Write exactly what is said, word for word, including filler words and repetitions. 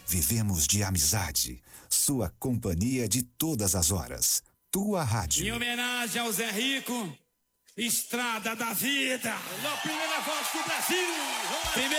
vivemos de amizade. Sua companhia de todas as horas. Tua rádio. Em homenagem ao Zé Rico, Estrada da Vida. Na primeira voz do Brasil. Primeira